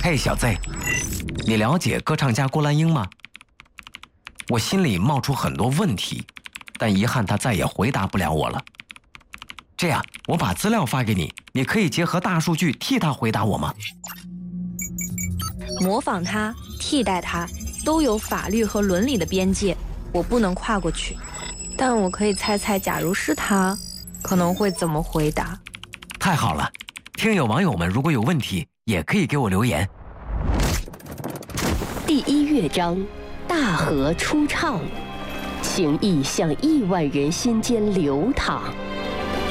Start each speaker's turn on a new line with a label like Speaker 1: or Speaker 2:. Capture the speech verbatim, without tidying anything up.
Speaker 1: 嘿，小 Z， 你了解歌唱家郭兰英吗？我心里冒出很多问题，但遗憾他再也回答不了我了。这样，我把资料发给你，你可以结合大数据替他回答我吗？
Speaker 2: 模仿他、替代他，都有法律和伦理的边界，我不能跨过去。但我可以猜猜，假如是他，可能会怎么回答。
Speaker 1: 太好了，听友网友们如果有问题，也可以给我留言。
Speaker 3: 第一乐章，大河初唱，情意向亿万人心间流淌。